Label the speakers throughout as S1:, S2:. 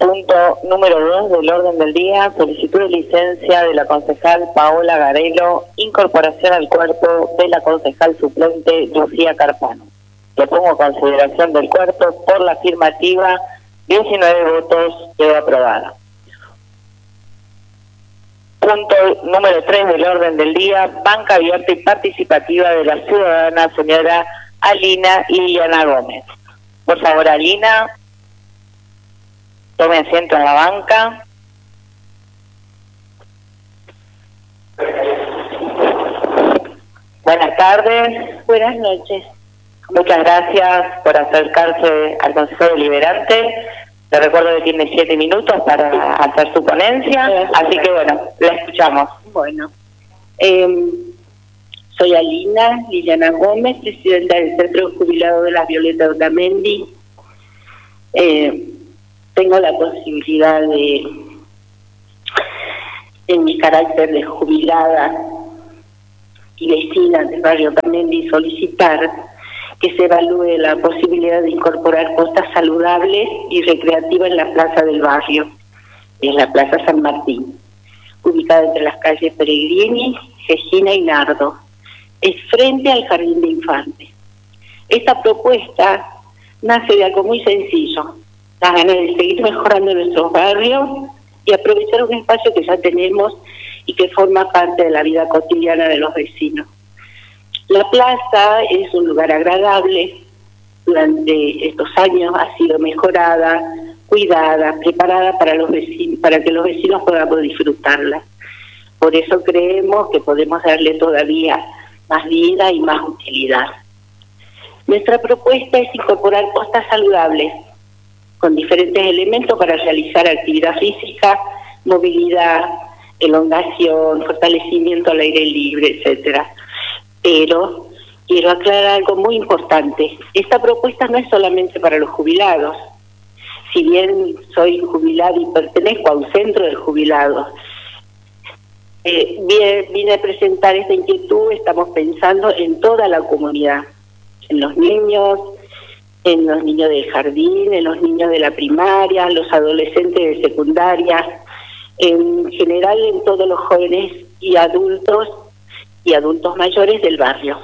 S1: Punto número 2 del orden del día, solicitud de licencia de la concejal Paola Garelo, incorporación al cuerpo de la concejal suplente Lucía Carpano. Le pongo a consideración del cuerpo por la afirmativa, 19 votos, quedó aprobada. Punto número 3 del orden del día, banca abierta y participativa de la ciudadana señora Alina Liliana Gómez. Por favor, Alina, tome asiento en la banca. Buenas tardes.
S2: Buenas noches.
S1: Muchas gracias por acercarse al Consejo Deliberante. Le recuerdo que tiene 7 minutos para hacer su ponencia, así que bueno, la escuchamos.
S2: Bueno, soy Alina Liliana Gómez, presidenta del Centro Jubilado de las Violeta Otamendi. Tengo la posibilidad de, en mi carácter de jubilada y vecina del barrio Otamendi, solicitar que se evalúe la posibilidad de incorporar cosas saludables y recreativas en la plaza del barrio, en la Plaza San Martín, ubicada entre las calles Peregrini, Regina y Nardo. Es frente al Jardín de Infantes. Esta propuesta nace de algo muy sencillo, la ganas de seguir mejorando nuestros barrios y aprovechar un espacio que ya tenemos y que forma parte de la vida cotidiana de los vecinos. La plaza es un lugar agradable, durante estos años ha sido mejorada, cuidada, preparada para los vecinos, para que los vecinos podamos disfrutarla. Por eso creemos que podemos darle todavía más vida y más utilidad. Nuestra propuesta es incorporar cosas saludables con diferentes elementos para realizar actividad física, movilidad, elongación, fortalecimiento al aire libre, etcétera. Pero quiero aclarar algo muy importante. Esta propuesta no es solamente para los jubilados. Si bien soy jubilada y pertenezco a un centro de jubilados, vine a presentar esta inquietud. Estamos pensando en toda la comunidad, en los niños del jardín, en los niños de la primaria, los adolescentes de secundaria, en general en todos los jóvenes y adultos mayores del barrio,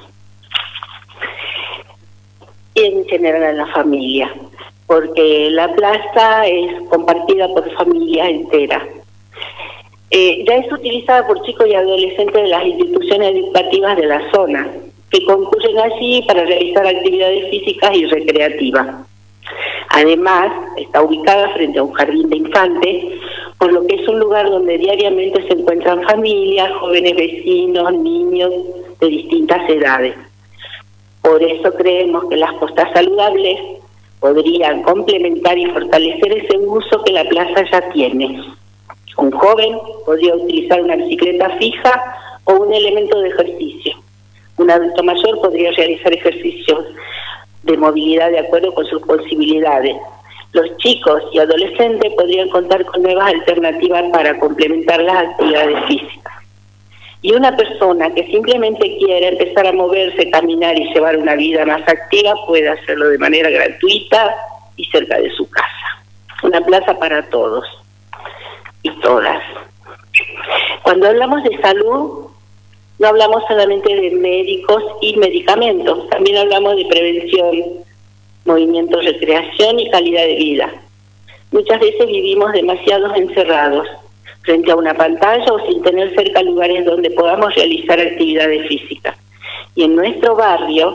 S2: y en general en la familia, porque la plaza es compartida por familias enteras. Ya es utilizada por chicos y adolescentes de las instituciones educativas de la zona, que concurren allí para realizar actividades físicas y recreativas. Además, está ubicada frente a un jardín de infantes, por lo que es un lugar donde diariamente se encuentran familias, jóvenes vecinos, niños de distintas edades. Por eso creemos que las costas saludables podrían complementar y fortalecer ese uso que la plaza ya tiene. Un joven podría utilizar una bicicleta fija o un elemento de ejercicio. Un adulto mayor podría realizar ejercicios de movilidad de acuerdo con sus posibilidades. Los chicos y adolescentes podrían contar con nuevas alternativas para complementar las actividades físicas. Y una persona que simplemente quiera empezar a moverse, caminar y llevar una vida más activa puede hacerlo de manera gratuita y cerca de su casa. Una plaza para todos y todas. Cuando hablamos de salud, no hablamos solamente de médicos y medicamentos, también hablamos de prevención, movimiento, recreación y calidad de vida. Muchas veces vivimos demasiados encerrados frente a una pantalla o sin tener cerca lugares donde podamos realizar actividades físicas. Y en nuestro barrio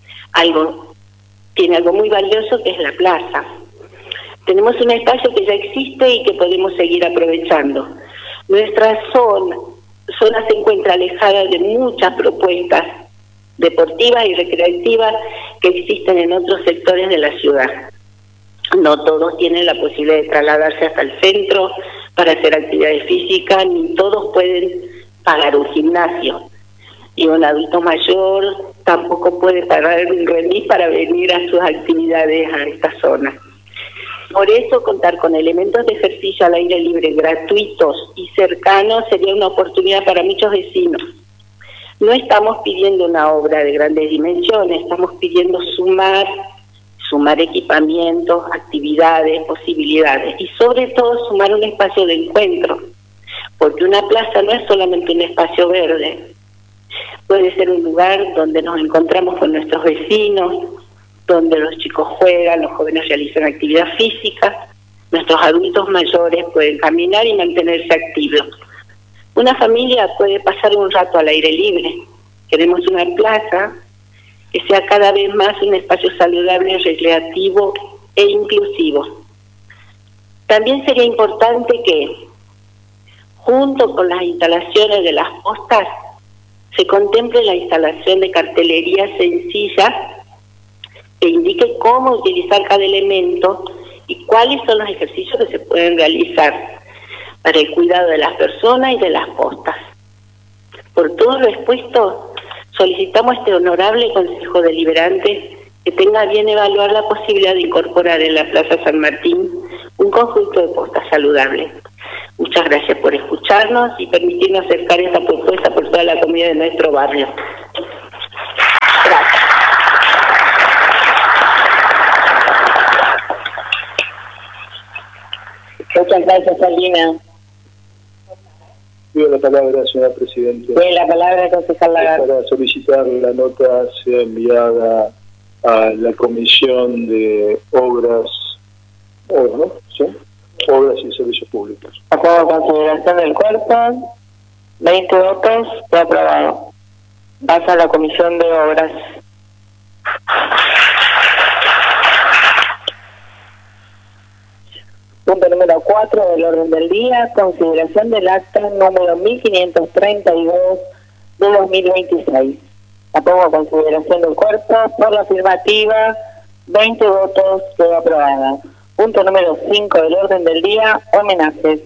S2: tiene algo muy valioso, que es la plaza. Tenemos un espacio que ya existe y que podemos seguir aprovechando. Nuestra zona se encuentra alejada de muchas propuestas deportivas y recreativas que existen en otros sectores de la ciudad. No todos tienen la posibilidad de trasladarse hasta el centro para hacer actividades físicas, ni todos pueden pagar un gimnasio. Y un adulto mayor tampoco puede pagar un remis para venir a sus actividades a esta zona. Por eso, contar con elementos de ejercicio al aire libre gratuitos y cercanos sería una oportunidad para muchos vecinos. No estamos pidiendo una obra de grandes dimensiones, estamos pidiendo sumar sumar equipamientos, actividades, posibilidades y sobre todo sumar un espacio de encuentro, porque una plaza no es solamente un espacio verde, puede ser un lugar donde nos encontramos con nuestros vecinos, donde los chicos juegan, los jóvenes realizan actividad física, nuestros adultos mayores pueden caminar y mantenerse activos. Una familia puede pasar un rato al aire libre. Queremos una plaza que sea cada vez más un espacio saludable, recreativo e inclusivo. También sería importante que, junto con las instalaciones de las postas, se contemple la instalación de cartelería sencilla que indique cómo utilizar cada elemento y cuáles son los ejercicios que se pueden realizar para el cuidado de las personas y de las postas. Por todo lo expuesto, solicitamos a este honorable Consejo Deliberante que tenga a bien evaluar la posibilidad de incorporar en la Plaza San Martín un conjunto de postas saludables. Muchas gracias por escucharnos y permitirnos acercar esta propuesta por toda la comunidad de nuestro barrio. Gracias.
S1: Muchas gracias, Salina.
S3: Pido la palabra, señora Presidenta.
S1: Tiene la palabra el concejal Lagarde.
S3: Para solicitar la nota sea enviada a la Comisión de Obras, ¿no? ¿Sí? Obras y Servicios Públicos.
S1: Acuerdo a consideración del cuerpo, 20 votos, fue aprobado. Pasa a la Comisión de Obras. Punto número 4 del orden del día, consideración del acta número 1532 de 2026. La pongo a consideración del cuerpo, por la afirmativa, 20 votos, quedó aprobada. Punto número 5 del orden del día, homenajes.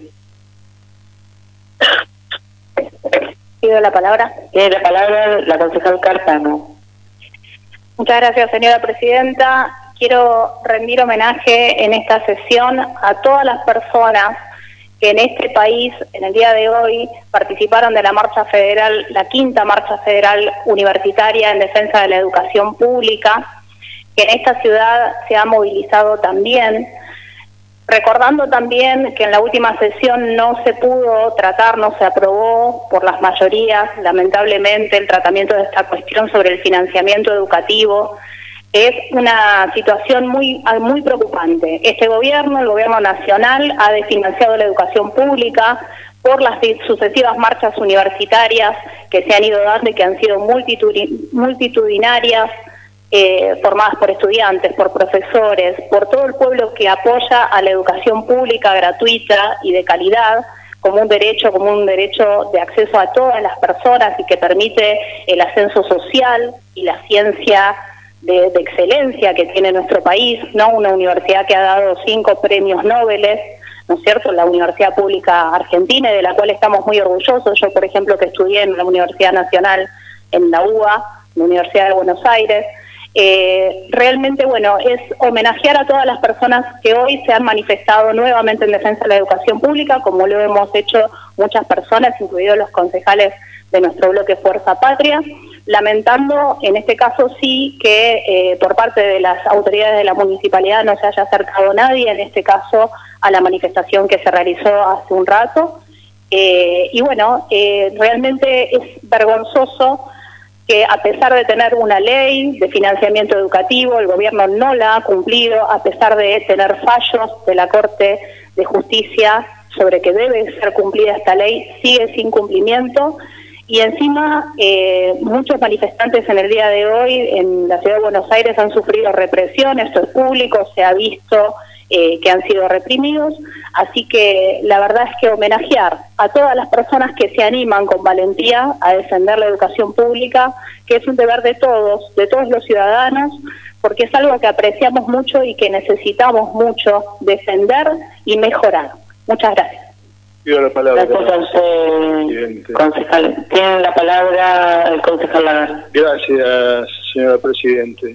S4: Pido la palabra.
S1: Tiene la palabra la concejal Carpano.
S4: Muchas gracias, señora presidenta. Quiero rendir homenaje en esta sesión a todas las personas que en este país, en el día de hoy, participaron de la marcha federal, la quinta marcha federal universitaria en defensa de la educación pública, que en esta ciudad se ha movilizado también, recordando también que en la última sesión no se pudo tratar, no se aprobó por las mayorías, lamentablemente, el tratamiento de esta cuestión sobre el financiamiento educativo. Es una situación muy preocupante. Este gobierno, el gobierno nacional, ha desfinanciado la educación pública por las sucesivas marchas universitarias que se han ido dando y que han sido multitudinarias, formadas por estudiantes, por profesores, por todo el pueblo que apoya a la educación pública gratuita y de calidad como un derecho de acceso a todas las personas y que permite el ascenso social y la ciencia de excelencia que tiene nuestro país, ¿no? Una universidad que ha dado 5 premios Nobel, ¿no es cierto?, la Universidad Pública Argentina, de la cual estamos muy orgullosos. Yo, por ejemplo, que estudié en la Universidad Nacional, en la UBA, la Universidad de Buenos Aires. Realmente, bueno, es homenajear a todas las personas que hoy se han manifestado nuevamente en defensa de la educación pública, como lo hemos hecho muchas personas, incluidos los concejales de nuestro bloque Fuerza Patria, lamentando en este caso sí que por parte de las autoridades de la municipalidad no se haya acercado nadie, en este caso a la manifestación que se realizó hace un rato. Y bueno, realmente es vergonzoso que a pesar de tener una ley de financiamiento educativo, el gobierno no la ha cumplido, a pesar de tener fallos de la Corte de Justicia sobre que debe ser cumplida esta ley, sigue sin cumplimiento. Y encima, muchos manifestantes en el día de hoy en la ciudad de Buenos Aires han sufrido represión, esto es público, se ha visto que han sido reprimidos, así que la verdad es que homenajear a todas las personas que se animan con valentía a defender la educación pública, que es un deber de todos los ciudadanos, porque es algo que apreciamos mucho y que necesitamos mucho defender y mejorar. Muchas gracias.
S3: Pido la palabra.
S1: Gracias a usted, concejal. Tiene la palabra el concejal Lagarde.
S3: Gracias, señora Presidente.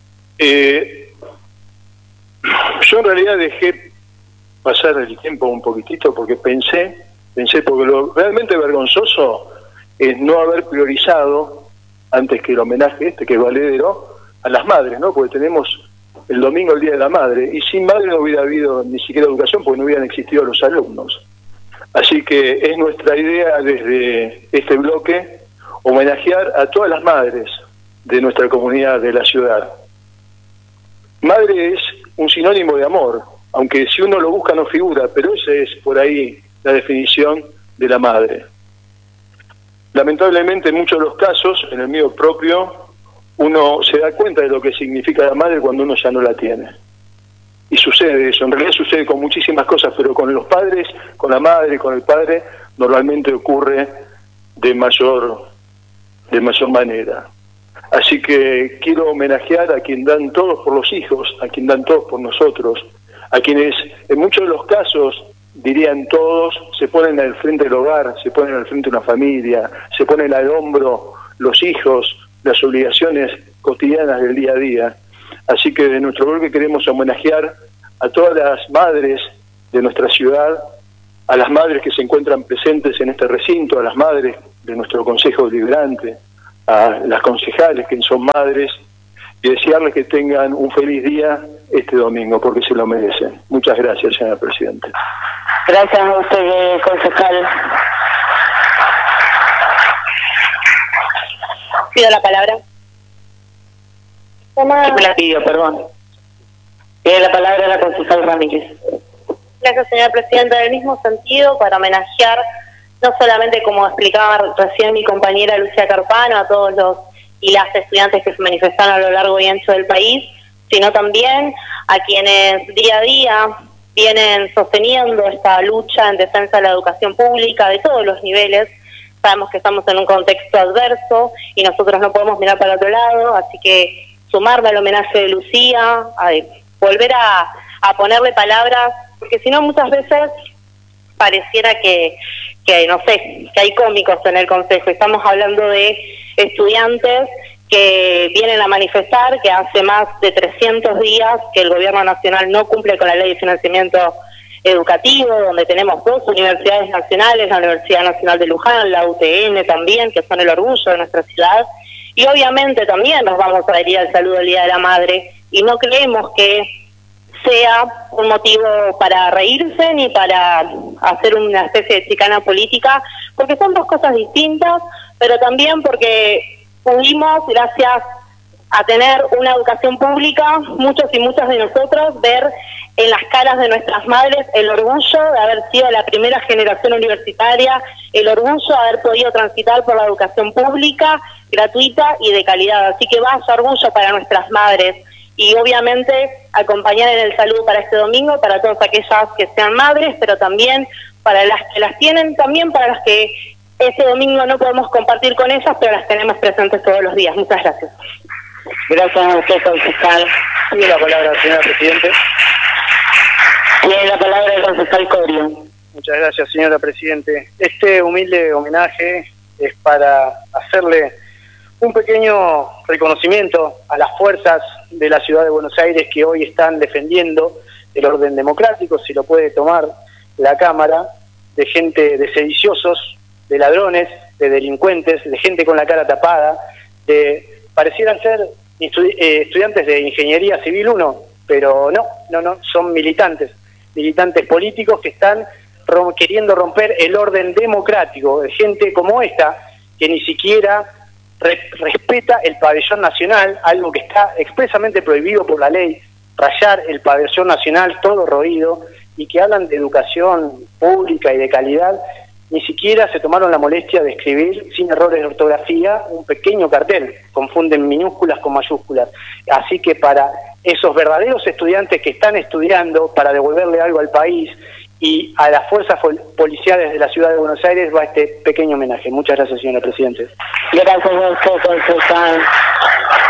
S3: Yo en realidad dejé pasar el tiempo un poquitito porque pensé porque lo realmente vergonzoso es no haber priorizado, antes que el homenaje que es valedero, a las madres, ¿no? Porque tenemos el domingo, el Día de la Madre, y sin madre no hubiera habido ni siquiera educación porque no hubieran existido los alumnos. Así que es nuestra idea desde este bloque homenajear a todas las madres de nuestra comunidad, de la ciudad. Madre es un sinónimo de amor, aunque si uno lo busca no figura, pero esa es por ahí la definición de la madre. Lamentablemente en muchos de los casos, en el mío propio, uno se da cuenta de lo que significa la madre cuando uno ya no la tiene. Y sucede eso, en realidad sucede con muchísimas cosas, pero con los padres, con la madre, con el padre, normalmente ocurre de mayor manera. Así que quiero homenajear a quien dan todos por los hijos, a quien dan todos por nosotros, a quienes en muchos de los casos, dirían todos, se ponen al frente del hogar, se ponen al frente de una familia, se ponen al hombro los hijos, las obligaciones cotidianas del día a día. Así que de nuestro bloque queremos homenajear a todas las madres de nuestra ciudad, a las madres que se encuentran presentes en este recinto, a las madres de nuestro Consejo Deliberante, a las concejales que son madres, y desearles que tengan un feliz día este domingo, porque se lo merecen. Muchas gracias, señora Presidenta.
S1: Gracias a usted, concejal.
S4: Pido la palabra.
S1: ¿Quién me la pidió? Perdón. Tiene la palabra la concejal Ramírez.
S4: Gracias, señora Presidenta. En el mismo sentido, para homenajear, no solamente como explicaba recién mi compañera Lucía Carpano, a todos los y las estudiantes que se manifestaron a lo largo y ancho del país, sino también a quienes día a día vienen sosteniendo esta lucha en defensa de la educación pública de todos los niveles. Sabemos que estamos en un contexto adverso y nosotros no podemos mirar para otro lado, así que sumarme al homenaje de Lucía, a volver a ponerle palabras, porque si no muchas veces pareciera que no sé, que hay cómicos en el Consejo. Estamos hablando de estudiantes que vienen a manifestar, que hace más de 300 días que el Gobierno Nacional no cumple con la Ley de Financiamiento Educativo, donde tenemos 2 universidades nacionales, la Universidad Nacional de Luján, la UTN también, que son el orgullo de nuestra ciudad, y obviamente también nos vamos a adherir al saludo del Día de la Madre, y no creemos que sea un motivo para reírse ni para hacer una especie de chicana política, porque son 2 cosas distintas, pero también porque pudimos, gracias a tener una educación pública, muchos y muchas de nosotros, ver en las caras de nuestras madres el orgullo de haber sido la primera generación universitaria, el orgullo de haber podido transitar por la educación pública, gratuita y de calidad. Así que vaya orgullo para nuestras madres. Y obviamente acompañar en el saludo para este domingo, para todas aquellas que sean madres, pero también para las que las tienen, también para las que ese domingo no podemos compartir con ellas, pero las tenemos presentes todos los días. Muchas gracias.
S1: Gracias a usted, concejal.
S5: Tiene la palabra, señora Presidente.
S1: Tiene la palabra el concejal Corio.
S5: Muchas gracias, señora Presidente. Este humilde homenaje es para hacerle un pequeño reconocimiento a las fuerzas de la Ciudad de Buenos Aires que hoy están defendiendo el orden democrático, si lo puede tomar la Cámara, de gente, de sediciosos, de ladrones, de delincuentes, de gente con la cara tapada, parecieran ser estudiantes de Ingeniería Civil 1, pero no, son militantes políticos que están queriendo romper el orden democrático, de gente como esta, que ni siquiera respeta el pabellón nacional, algo que está expresamente prohibido por la ley, rayar el pabellón nacional todo roído, y que hablan de educación pública y de calidad. Ni siquiera se tomaron la molestia de escribir, sin errores de ortografía, un pequeño cartel. Confunden minúsculas con mayúsculas. Así que para esos verdaderos estudiantes que están estudiando para devolverle algo al país y a las fuerzas policiales de la Ciudad de Buenos Aires va este pequeño homenaje. Muchas gracias, señora Presidente.
S1: Gracias a usted, concejal.